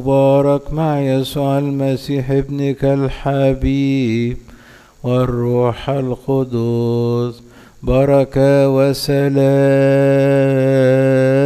بارك مع يسوع المسيح ابنك الحبيب والروح القدس بركة وسلام.